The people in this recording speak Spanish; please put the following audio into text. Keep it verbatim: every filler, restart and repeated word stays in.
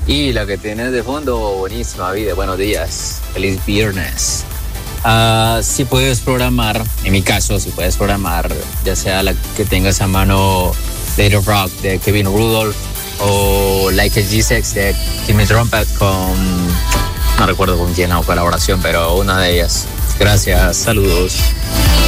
Y la que tienes de fondo, buenísima vida, buenos días, feliz viernes. Uh, si puedes programar, en mi caso, si puedes programar, ya sea la que tengas a mano, Later Rock de Kevin Rudolph o Like a G seis de Kimmy Trumpet con, no recuerdo con quién hago colaboración, pero una de ellas. Gracias, saludos.